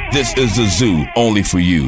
This is a zoo only for you.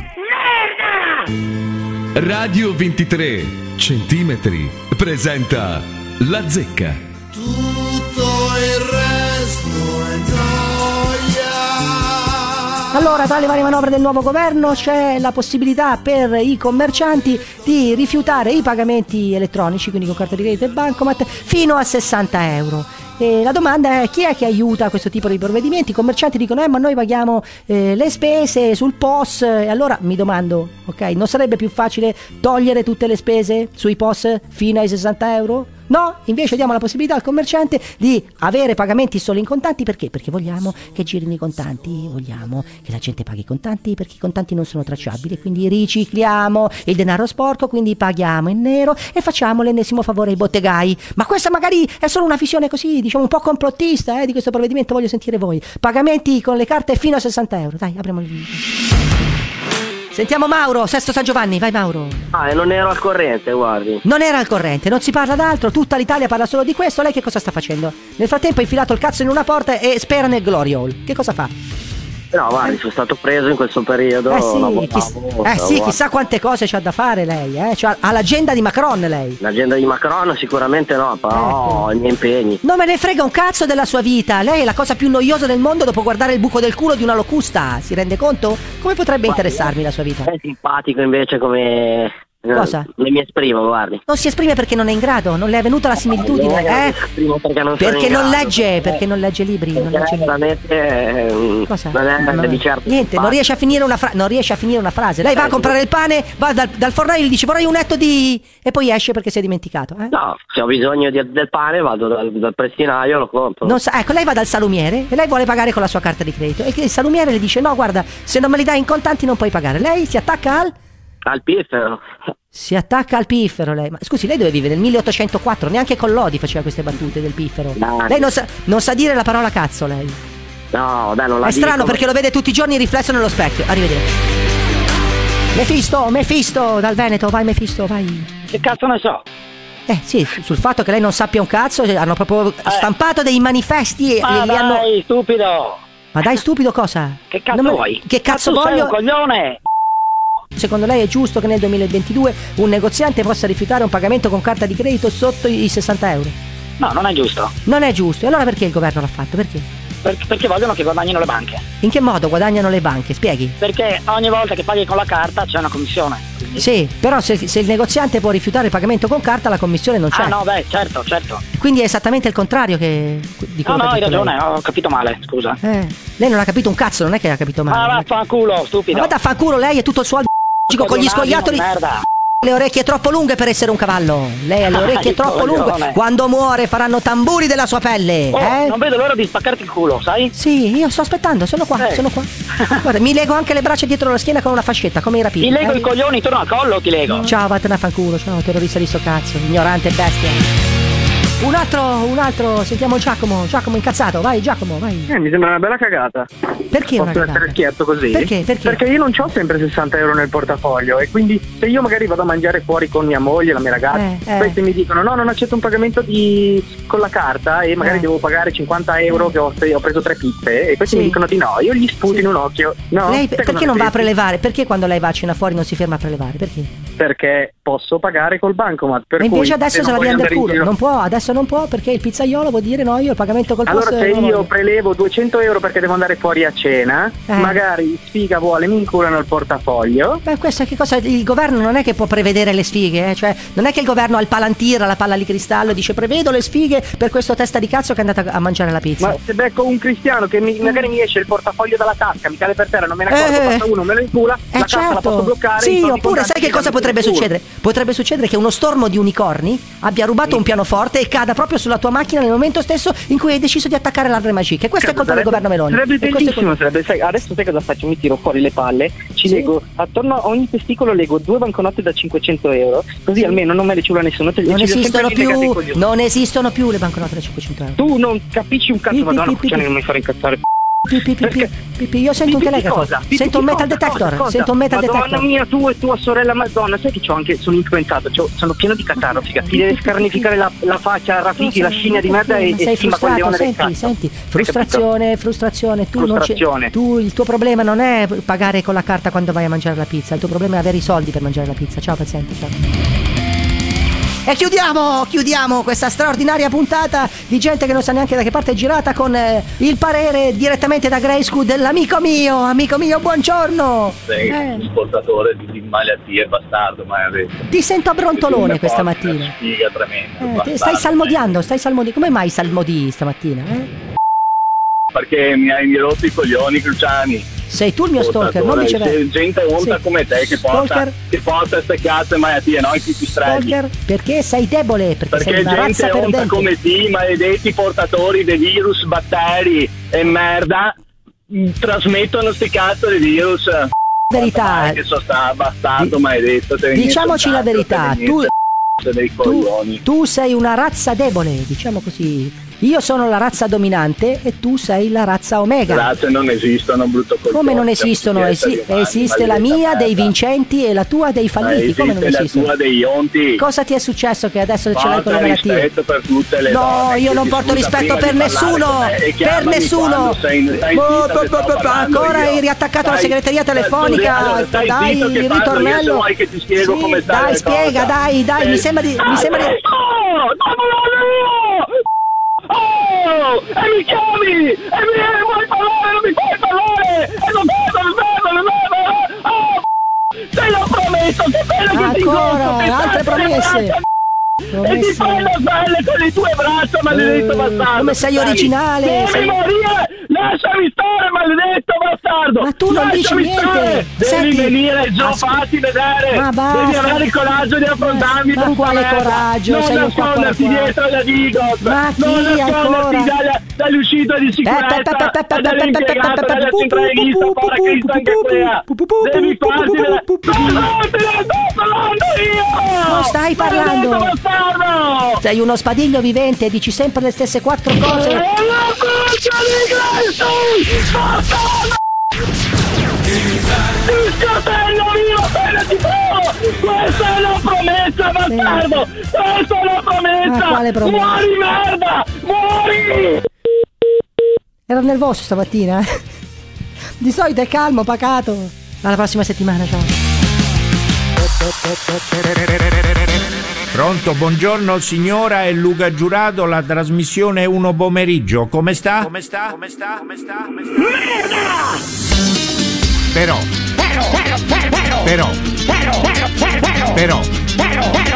Radio 23 centimetri presenta La Zecca. Tutto il resto è gioia. Allora, tra le varie manovre del nuovo governo c'è la possibilità per i commercianti di rifiutare i pagamenti elettronici, quindi con carta di credito e bancomat, fino a 60 euro. E la domanda è: chi è che aiuta questo tipo di provvedimenti? I commercianti dicono ma noi paghiamo le spese sul POS. E allora mi domando, ok, non sarebbe più facile togliere tutte le spese sui POS fino ai 60 euro? No, invece diamo la possibilità al commerciante di avere pagamenti solo in contanti. Perché? Perché vogliamo che girino i contanti, vogliamo che la gente paghi i contanti, perché i contanti non sono tracciabili, quindi ricicliamo il denaro sporco, quindi paghiamo in nero e facciamo l'ennesimo favore ai bottegai. Ma questa magari è solo una visione così, diciamo un po' complottista di questo provvedimento, voglio sentire voi. Pagamenti con le carte fino a 60 euro, dai, apriamo il... Sentiamo Mauro, Sesto San Giovanni, vai Mauro. Non ero al corrente, guardi. Non era al corrente, non si parla d'altro, tutta l'Italia parla solo di questo. Lei che cosa sta facendo? Nel frattempo ha infilato il cazzo in una porta e spera nel glory hole. Che cosa fa? No, guardi, sono stato preso in questo periodo. Chissà quante cose c'ha da fare lei, Cioè, ha l'agenda di Macron lei. L'agenda di Macron sicuramente no, però i miei impegni. Non me ne frega un cazzo della sua vita. Lei è la cosa più noiosa del mondo dopo guardare il buco del culo di una locusta. Si rende conto? Come potrebbe interessarmi la sua vita? È simpatico invece come... Cosa? Non mi esprimo, guardi. Non si esprime perché non è in grado, non le è venuta la similitudine, Perché non legge, perché non legge libri, non legge libri. Veramente Cosa? non è di certo niente, non riesce a finire una frase. Lei va a comprare il pane, va dal fornaio e gli dice vorrei un etto di... e poi esce perché si è dimenticato, No, se ho bisogno del pane vado dal prestinaio e lo compro. Ecco, lei va dal salumiere e lei vuole pagare con la sua carta di credito e il salumiere le dice no, guarda, se non me li dai in contanti non puoi pagare. Lei si attacca al piffero. Si attacca al piffero lei. Ma scusi, lei dove vive? Nel 1804? Neanche Collodi faceva queste battute del piffero. No. Lei non sa dire la parola cazzo lei. No, dai, non la È strano dico, perché lo vede tutti i giorni riflesso nello specchio. Arrivederci. Mephisto dal Veneto, vai Mephisto, vai. Che cazzo ne so? Sì, sul fatto che lei non sappia un cazzo hanno proprio stampato dei manifesti e Ma li dai, hanno... stupido! Ma dai stupido cosa? Che cazzo vuoi? Che cazzo tu voglio? sei un coglione! Secondo lei è giusto che nel 2022 un negoziante possa rifiutare un pagamento con carta di credito sotto i 60 euro? No, non è giusto. Non è giusto. E allora perché il governo l'ha fatto? Perché? Perché vogliono che guadagnino le banche. In che modo guadagnano le banche? Spieghi. Perché ogni volta che paghi con la carta c'è una commissione. Sì, però se il negoziante può rifiutare il pagamento con carta la commissione non c'è. No, beh, certo. Quindi è esattamente il contrario di quello che ha hai detto ragione, lei. ho capito male, scusa. Lei non ha capito un cazzo, non è che ha capito male. Ma vaffanculo, stupido. Ma vaffanculo, lei è tutto il suo con gli scoiattoli. Merda. Le orecchie troppo lunghe per essere un cavallo. Lei ha le orecchie troppo lunghe. Quando muore faranno tamburi della sua pelle. Non vedo l'ora di spaccarti il culo, sai? Sì, io sto aspettando, sono qua. Guarda, mi lego anche le braccia dietro la schiena con una fascetta, come i rapini. Ti lego i coglioni intorno al collo, ti lego. Ciao, vattene a fanculo, ciao, terrorista di sto cazzo, ignorante bestia. Un altro, sentiamo Giacomo incazzato, vai Giacomo, vai. Mi sembra una bella cagata. Perché una cagata? Posso essere schietto così? Perché? Perché io non ho sempre 60 euro nel portafoglio e quindi se io magari vado a mangiare fuori con mia moglie, la mia ragazza, questi mi dicono no, non accetto un pagamento con la carta e magari devo pagare 50 euro che ho preso 3 pizze e questi mi dicono di no, io gli sputo in un occhio. No? Lei perché non va a prelevare? Perché quando lei va a cena fuori non si ferma a prelevare? Perché posso pagare col bancomat. Ma invece adesso se la viene del culo. Non può, adesso non può perché il pizzaiolo vuol dire no, io il pagamento col allora posto. Se io prelevo 200 euro perché devo andare fuori a cena, magari sfiga vuole, mi inculano il portafoglio. Beh, questa che cosa? Il governo non è che può prevedere le sfighe, cioè non è che il governo ha il palantir, la palla di cristallo e dice prevedo le sfighe per questo testa di cazzo che è andata a mangiare la pizza. Ma se becco un cristiano che magari mi esce il portafoglio dalla tasca, mi cade per terra, non me ne accorgo, passa uno, me lo incula, la cassa la posso bloccare. Sì, oppure sai che cosa potrebbe succedere? Potrebbe succedere che uno stormo di unicorni abbia rubato un pianoforte e cada proprio sulla tua macchina nel momento stesso in cui hai deciso di attaccare l'arma magica. E questo è colpa del governo Meloni. Sarebbe bellissimo, adesso sai cosa faccio? Mi tiro fuori le palle, leggo attorno a ogni testicolo leggo 2 banconote da 500 euro, così almeno non me le ciula nessuno. Non esistono più le banconote da 500 euro. Tu non capisci un cazzo, madonna, non mi fare incazzare. Io sento un telegrafo, sento un metal detector, sento un metal detector. Madonna mia, tu e tua sorella Madonna, sai che c'ho anche, sono influenzato, sono pieno di catarro, figa. Ti deve scarnificare la faccia, Rafiki, la scimmia di merda e sei stima quel leone del cazzo. Senti, frustrazione, tu il tuo problema non è pagare con la carta quando vai a mangiare la pizza, il tuo problema è avere i soldi per mangiare la pizza. Ciao paziente, ciao. E chiudiamo questa straordinaria puntata di gente che non sa neanche da che parte è girata con il parere direttamente da Grayskull dell'amico mio. Amico mio, buongiorno. Sei un portatore di malattie, bastardo, ma ti sento a brontolone questa mattina. Figa tremenda. Stai salmodiando. Come mai salmodi stamattina? Perché mi hai rotto i coglioni, Cruciani. Sei tu il mio stalker, non viceversa. Gente onta come te che porta queste cazzo e malattie, no? Chi ti streghi. Stalker, perché sei debole, perché sei una razza gente perdente. onta come te, maledetti portatori di virus, batteri e merda, trasmettono sti cazzo di virus. Verità. Che sono bastardo, maledetto. Diciamoci la verità, tu sei una razza debole, diciamo così. Io sono la razza dominante e tu sei la razza omega. Razze non esistono, brutto coglione. Come non esistono? Esiste la mia dei vincenti e la tua dei falliti. Come non esistono? La tua dei onti. Cosa ti è successo che adesso ce l'hai con le malattie? Rispetto per tutte le donne. Io non porto rispetto per nessuno. Per nessuno. Ancora hai riattaccato la segreteria telefonica. Dai, il ritornello. Dai, spiega, dai, mi sembra di. Oh! E mi chiami! E vuoi parlare? Non mi fai parlare! E non vedo! Oh! Te l'ho promesso! Che bello che ti incontro! Altre promesse! E ti fai la pelle con le tue braccia, maledetto bastardo! Come sei originale! Devi morire! Lasciami stare, maledetto bastardo! Ma tu non dici niente! Devi venire giù, fatti vedere! Ma basta! Devi avere il coraggio di affrontarmi! Ma quale coraggio? Non nasconderti dietro la Digos! Ma non nasconderti dall'uscita di sicurezza! Dalla centralinista, porca Cristo anche quella! Devi farti vedere! Sto parlando io! Non stai parlando! Sei uno spadiglio vivente e dici sempre le stesse 4 cose! Ti scateno vivo appena ti trovo! Questa è una promessa, bastardo! Questa è una promessa! Quale promessa? Muori merda! Muori! Ero nervoso stamattina. Di solito è calmo, pacato. Alla prossima settimana, ciao. Pronto, buongiorno signora, è Luca Giurato, la trasmissione 1 pomeriggio. Come sta? Merda! Però